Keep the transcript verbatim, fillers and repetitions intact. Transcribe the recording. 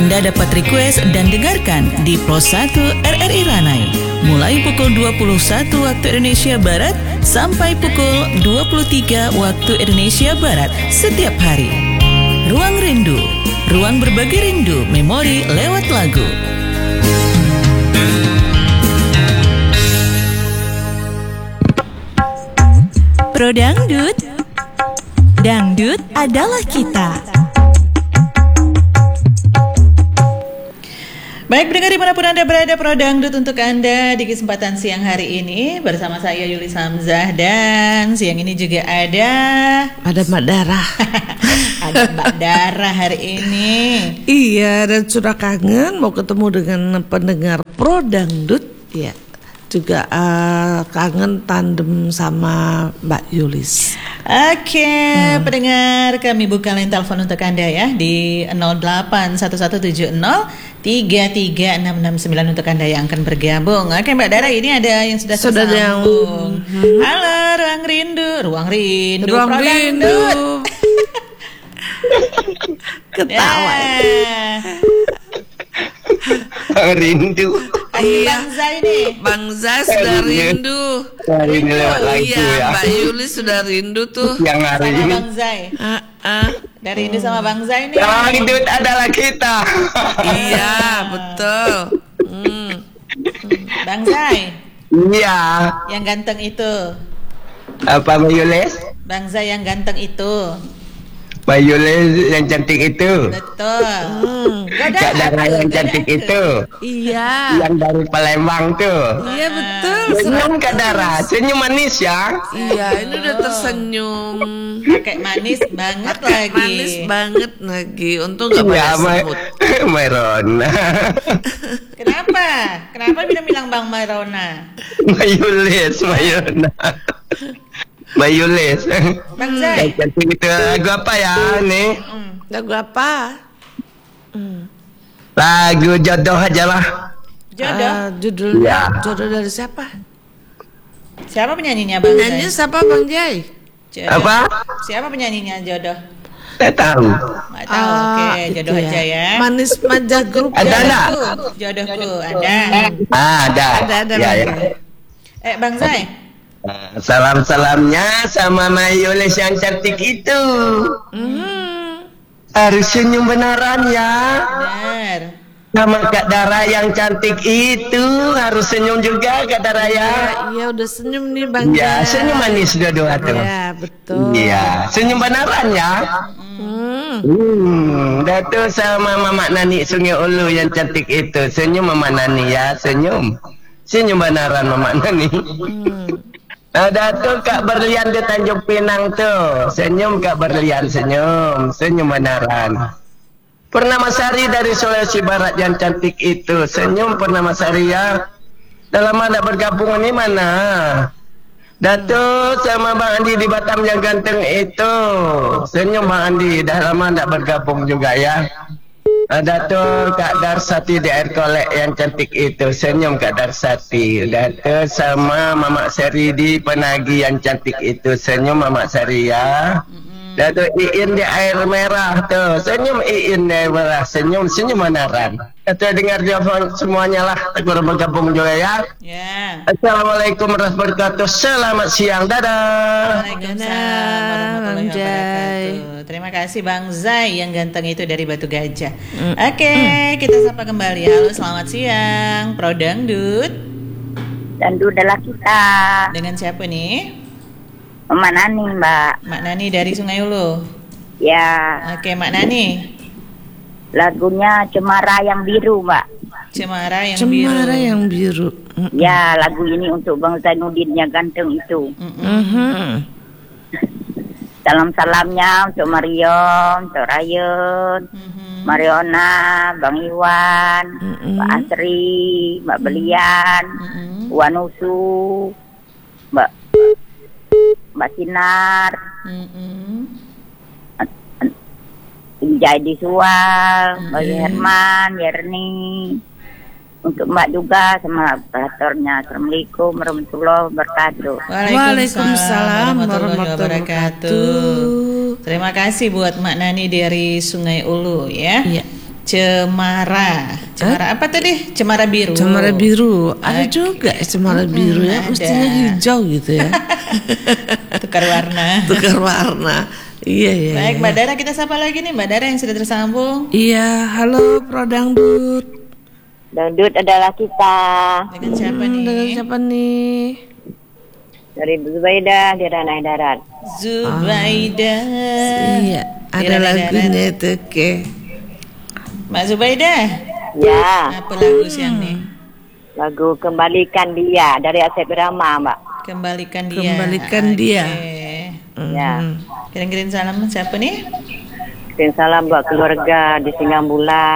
Anda dapat request dan dengarkan di Pros satu R R I Ranai mulai pukul dua puluh satu waktu Indonesia Barat sampai pukul dua puluh tiga waktu Indonesia Barat setiap hari. Ruang Rindu, ruang berbagi rindu memori lewat lagu. Pro Dangdut, dangdut adalah kita. Baik pendengar dimanapun Anda berada, Pro Dangdut untuk Anda di kesempatan siang hari ini bersama saya Yulis Hamzah, dan siang ini juga ada ada Mbak Dara. Ada Mbak Dara hari ini. Iya, dan sudah kangen mau ketemu dengan pendengar Pro Dangdut. Ya, juga uh, kangen tandem sama Mbak Yulis. Oke, hmm. pendengar, kami buka line telepon untuk Anda ya di nol delapan satu satu tujuh nol tiga tiga enam enam sembilan untuk Anda yang akan bergabung. Oke Mbak Dara, ini ada yang sudah sudah tersambung. Hmm. Halo, Ruang Rindu, Ruang Rindu, Ruang Rindu. Ketawa. Yeah. Rindu. Iya, Bang Zai nih. Bang Zai sudah rindu. Hari ini lewat Oh, lagu iya, ya. Mbak Yulis sudah rindu tuh. Yang hari Sama ini. Bang Zai. Uh, uh. Ya, Dari Rindu sama Bang Zai nih. Dangdut adalah kita. Iya, betul. Hmm. Bang Zai. Iya. Yang ganteng itu. Apa Mbak Yulis? Bang Zai yang ganteng itu. Mbak Yulis yang cantik itu. Betul. Hmm. Kak Dara yang cantik itu. Iya. Yang dari Palembang tuh. Iya betul. Senyum Kak Dara, senyum manis ya. Iya, ini udah tersenyum. Kayak manis banget Pakai lagi. manis banget lagi. Untung nggak Ya, banyak Ma- semut. Mairona. Kenapa? Kenapa bilang-bilang Bang Mairona? Mbak Yulis, Mairona. Mbak Yulis. Bang Zai. Yang cantik itu lagu apa ya nih? Hmm. Lagu apa? Hmm. Lagu Jodoh aja lah. Jodoh. Ah, judulnya Ya. jodoh dari siapa? Siapa penyanyinya Bang Nyanyi Zai? siapa Bang Jai? Jodoh. Apa? Siapa penyanyinya Jodoh? Saya tahu. Nggak tahu. Ah, Oke, itu jodoh aja ya. Manis Manja Grup. Ada ya? enggak? Jodohku, jodohku ada. Ah, ada. Ada ada Ya, ya. Bang. Eh Bang Zai. Salam-salamnya sama Mbak Yulis yang cantik itu. Hmm. Harus senyum beneran ya. Benar. Sama Kak Dara yang cantik itu harus senyum juga Kak Dara ya. Iya udah senyum nih Bang Ya, Jai. senyum manis dua-dua tuh. Iya betul. Iya, senyum beneran ya. Hmm. Hmm, Datuk sama Mama Nani Sungai Ulu yang cantik itu. Senyum Mama Nani ya, senyum. Senyum beneran Mama Nani. Hmm. Ada tuh Kak Berlian di Tanjung Pinang tuh. Senyum Kak Berlian, senyum. Senyum beneran. Purnama Sari dari Sulawesi Barat yang cantik itu. Senyum Purnama Sari ya. Dalam mana bergabung ini mana? Datuk sama Bang Andi di Batam yang ganteng itu. Senyum Bang Andi. Dah lama tak bergabung juga ya. Datuk Kak Darsati di Air Kolek yang cantik itu. Senyum Kak Darsati. Datuk sama Mamak Seri di Penagi yang cantik itu. Senyum Mamak Seri ya. Datuk Iin di Air Merah tuh. Senyum Iin di Air Merah. Senyum, senyum beneran. Datuk dengar jawab semuanya lah. Aku udah bergabung juga ya. Ya. Assalamualaikum warahmatullahi wabarakatuh. Selamat siang. Dadah. Waalaikumsalam warahmatullahi wabarakatuh. Terima kasih Bang Zai yang ganteng itu dari Batu Gajah. Mm. Oke, kita sapa kembali. Halo, selamat siang. Pro Dangdut. Dangdut adalah kita. Dengan siapa nih? Mama Nani, Mbak. Mak Nani dari Sungai Ulu. Ya, Oke, Mak Nani. lagunya Cemara yang Biru, Mbak. Cemara yang Cemara biru. yang biru. Mm. Ya, lagu ini untuk Bang Zainuddin yang ganteng itu. Mhm. Salam-salamnya untuk Marion, untuk Rayun, Mhm. Mariona, Bang Iwan, Mm-mm. Mbak Asri, Mbak Belian, Mhm. Wanusu, Mbak Mbak Sinar, Mhm. Jadi Sual, Mbak Mm. Herman, Yerni, untuk Mbak juga sama operatornya. Assalamualaikum warahmatullahi wabarakatuh. Waalaikumsalam warahmatullahi wabarakatuh. Terima kasih buat Mak Nani dari Sungai Ulu ya. Iya. Cemara. Cemara apa tadi? Cemara biru. Cemara biru. Ada Oke. juga cemara biru ya, ada. mestinya hijau gitu ya. Tukar warna. Tukar warna. Iya iya. Baik, iya. Mbak Dara, kita sapa lagi nih Mbak Dara yang sudah tersambung. Iya, halo Pro Dangdut. Dangdut adalah kita. Dengan siapa Hmm, nih? dengan siapa nih? Dari Zubaidah di Ranai Darat. Zubaida. Iya, ada Dira- lagunya itu ke. Mbak Zubaida. Ya, Apa lagu siang nih? lagu Kembalikan Dia dari Asep Irama, Mbak. Kembalikan dia. Kembalikan Oke. dia. Ya. Hmm. Kirim-kirim salam siapa nih? Kirim salam buat keluarga di Singambulan.